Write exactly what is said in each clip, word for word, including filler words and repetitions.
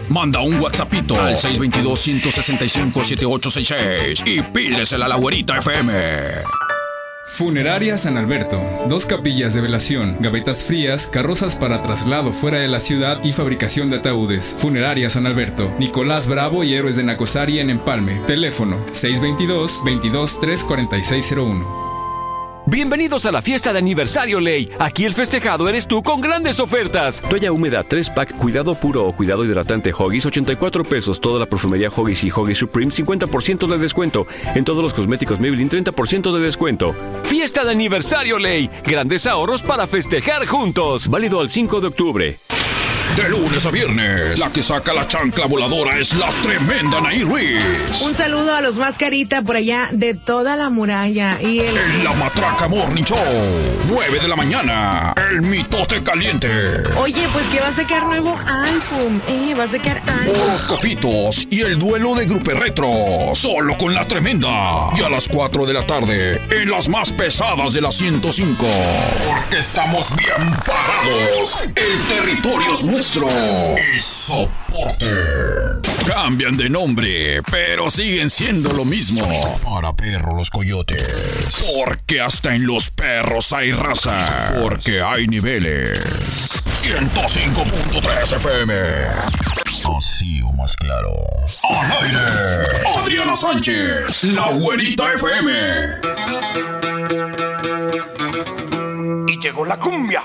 Manda un WhatsAppito al seis dos dos, uno seis cinco, siete ocho seis seis y pídesela a la Güerita F M. Funeraria San Alberto. Dos capillas de velación, gavetas frías, carrozas para traslado fuera de la ciudad y fabricación de ataúdes. Funeraria San Alberto. Nicolás Bravo y Héroes de Nacosari en Empalme. Teléfono seis dos dos, veintidós, tres cuarenta y seis cero uno. Bienvenidos a la fiesta de aniversario Ley. Aquí el festejado eres tú con grandes ofertas. Toalla húmeda tres pack Cuidado Puro o Cuidado Hidratante Huggies ochenta y cuatro pesos. Toda la perfumería Huggies y Huggies Supreme cincuenta por ciento de descuento. En todos los cosméticos Maybelline treinta por ciento de descuento. Fiesta de aniversario Ley. Grandes ahorros para festejar juntos. Válido al cinco de octubre. De lunes a viernes, la que saca la chancla voladora es la tremenda Anaí Ruiz. Un saludo a los Mascarita por allá de toda la muralla. Y el... En la Matraca Morning Show, nueve de la mañana, el mitote caliente. Oye, pues que va a sacar nuevo álbum, eh, va a sacar álbum. Horoscopitos y el duelo de Grupo Retro, solo con la tremenda. Y a las cuatro de la tarde, en las más pesadas de la ciento cinco. Porque estamos bien parados. El territorio es nuestro. Y soporte. Cambian de nombre, pero siguen siendo lo mismo. Para perro los coyotes. Porque hasta en los perros hay raza. Porque hay niveles. ciento cinco punto tres F M. Así o más claro. Al aire. Adriana Sánchez, la Güerita F M. Y llegó la cumbia.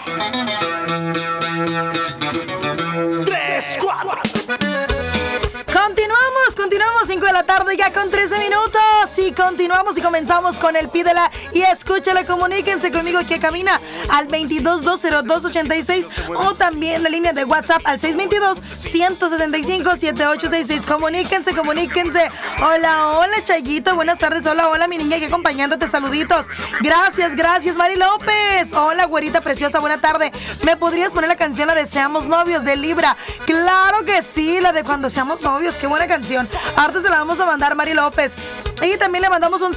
Tres, cuatro. Continuamos, continuamos, cinco de la tarde ya con trece minutos. Y continuamos y comenzamos con el Pídela y Escúchala. Comuníquense conmigo que camina al veintidós, dos cero dos, ochenta y seis o también la línea de WhatsApp al seis dos dos, uno seis cinco, siete ocho seis seis. Comuníquense, comuníquense. Hola, hola, Chayito, buenas tardes. Hola, hola, mi niña aquí acompañándote. Saluditos. Gracias, gracias, Mari López. Hola, güerita preciosa, buena tarde. ¿Me podrías poner la canción La de Seamos Novios de Libra? Claro que sí, la de Cuando Seamos Novios. Qué buena canción. Ahorita se la vamos a mandar, Mari López. Y también le mandamos un